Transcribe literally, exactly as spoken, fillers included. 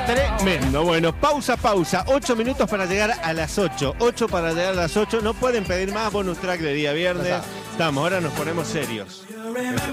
Tremendo. Bueno, pausa, pausa. Ocho minutos para llegar a las ocho. Ocho para llegar a las ocho. No pueden pedir más bonus track de día viernes. Estamos, ahora nos ponemos serios.